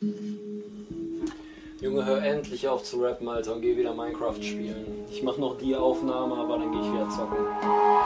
Junge, hör endlich auf zu rappen, Alter, und geh wieder Minecraft spielen. Ich mach noch die Aufnahme, aber dann geh ich wieder zocken.